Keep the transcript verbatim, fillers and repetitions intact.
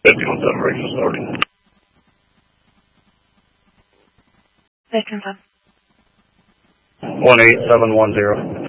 fifty-one separation starting. Victim time. one eight seven one zero.